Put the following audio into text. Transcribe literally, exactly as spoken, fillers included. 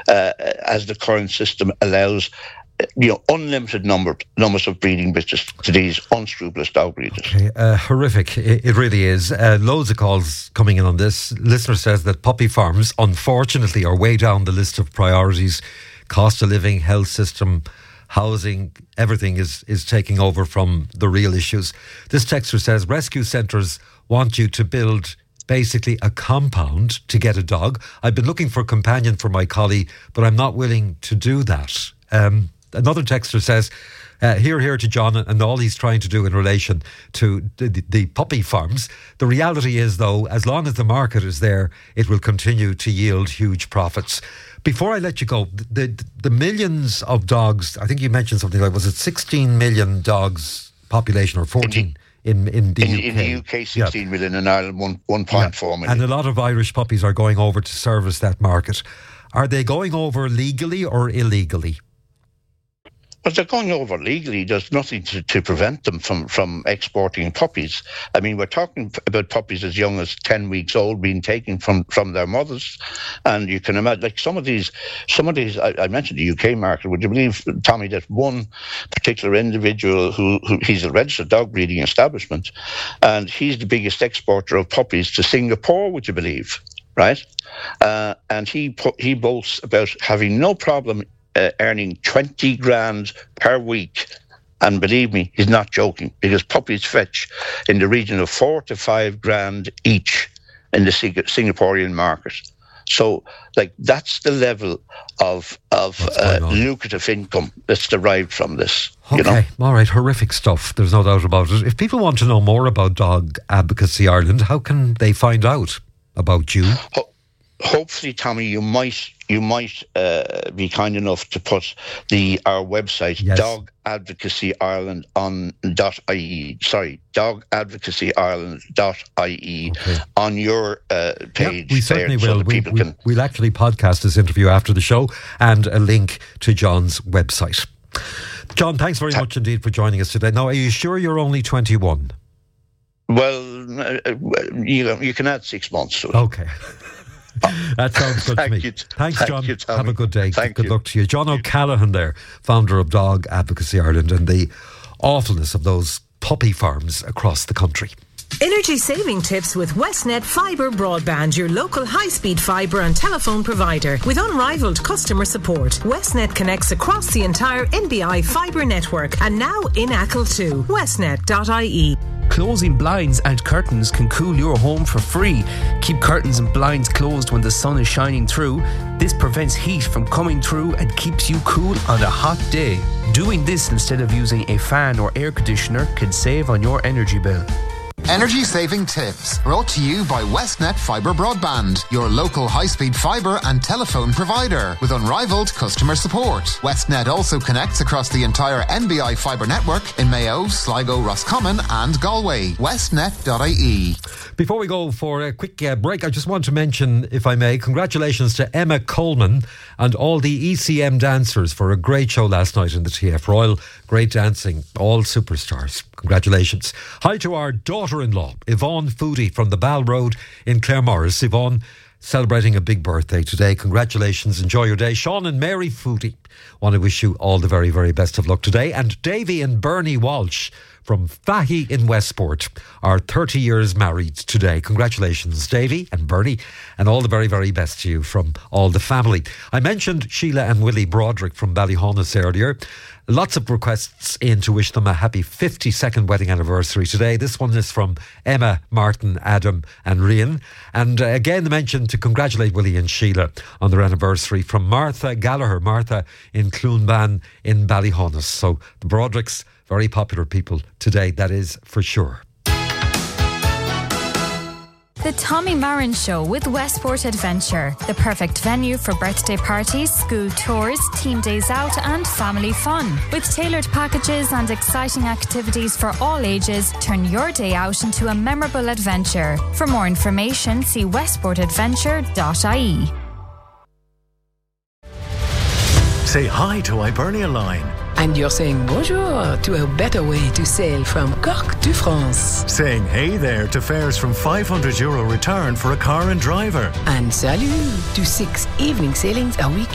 uh, as the current system allows, you know, unlimited number, numbers of breeding bitches to these unscrupulous dog breeders. Okay, uh, horrific. It, it really is. Uh, loads of calls coming in on this. Listener says that puppy farms, unfortunately, are way down the list of priorities. Cost of living, health system, housing, everything is, is taking over from the real issues. This texter says rescue centres want you to build basically a compound to get a dog. I've been looking for a companion for my collie, but I'm not willing to do that. Um, Another texter says, uh, here, here to John and all he's trying to do in relation to the, the, the puppy farms. The reality is, though, as long as the market is there, it will continue to yield huge profits. Before I let you go, the, the millions of dogs, I think you mentioned something like, was it sixteen million dogs population or fourteen in, in the in, U K? In the U K, sixteen yeah. million, in Ireland, one, one point four yeah. million. And a lot of Irish puppies are going over to service that market. Are they going over legally or illegally? But they're going over legally. There's nothing to, to prevent them from, from exporting puppies. I mean, we're talking about puppies as young as ten weeks old being taken from, from their mothers. And you can imagine, like some of these, some of these, I, I mentioned the U K market. Would you believe, Tommy, that one particular individual who, who he's a registered dog breeding establishment, and he's the biggest exporter of puppies to Singapore, would you believe? Right? Uh, and he he boasts about having no problem Uh, earning twenty grand per week. And believe me, he's not joking, because puppies fetch in the region of four to five grand each in the Sing- Singaporean market. So, like, that's the level of of uh, lucrative income that's derived from this. Okay, you know? All right, horrific stuff. There's no doubt about it. If people want to know more about Dog Advocacy Ireland, how can they find out about you? Ho- hopefully, Tommy, you might you might uh, be kind enough to put the our website, yes. Dog Advocacy Ireland on dot I E. Sorry, Dog Advocacy Ireland dot I E okay. on your uh, page. Yeah, we certainly there, will. So we, people we, can... We'll actually podcast this interview after the show and a link to John's website. John, thanks very much indeed for joining us today. Now, are you sure you're only twenty-one? Well, uh, you, you can add six months to it. Okay. That sounds good to me. You, Thanks, thank John. You, Have a good day. Thank good you. luck to you. John O'Callaghan there, founder of Dog Advocacy Ireland, and the awfulness of those puppy farms across the country. Energy saving tips with Westnet Fibre Broadband, your local high-speed fibre and telephone provider. With unrivaled customer support, Westnet connects across the entire N B I fibre network and now in Achill too. westnet dot I E. Closing blinds and curtains can cool your home for free. Keep curtains and blinds closed when the sun is shining through. This prevents heat from coming through and keeps you cool on a hot day. Doing this instead of using a fan or air conditioner can save on your energy bill. Energy saving tips brought to you by Westnet Fibre Broadband, your local high-speed fibre and telephone provider with unrivaled customer support. Westnet also connects across the entire N B I fibre network in Mayo, Sligo, Roscommon and Galway. westnet dot I E. Before we go for a quick uh, break, I just want to mention, if I may, congratulations to Emma Coleman and all the E C M dancers for a great show last night in the T F Royal. Great dancing, all superstars. Congratulations. Hi to our daughter-in-law, Yvonne Foodie from the Ball Road in Claremorris. Yvonne, celebrating a big birthday today. Congratulations. Enjoy your day. Sean and Mary Foodie want to wish you all the very, very best of luck today. And Davy and Bernie Walsh from Fahy in Westport are thirty years married today. Congratulations, Davy and Bernie, and all the very, very best to you from all the family. I mentioned Sheila and Willie Broderick from Ballyhonus earlier. Lots of requests in to wish them a happy fifty-second wedding anniversary today. This one is from Emma, Martin, Adam and Rian. And uh, again, the mention to congratulate Willie and Sheila on their anniversary from Martha Gallagher. Martha in Cloonban in Ballyhonus. So the Brodericks, very popular people today, that is for sure. The Tommy Marin Show with Westport Adventure, the perfect venue for birthday parties, school tours, team days out and family fun. With tailored packages and exciting activities for all ages, turn your day out into a memorable adventure. For more information, see westport adventure dot I E. Say hi to Hibernia Line. And you're saying bonjour to a better way to sail from Cork to France. Saying hey there to fares from five hundred euro return for a car and driver. And salut to six evening sailings a week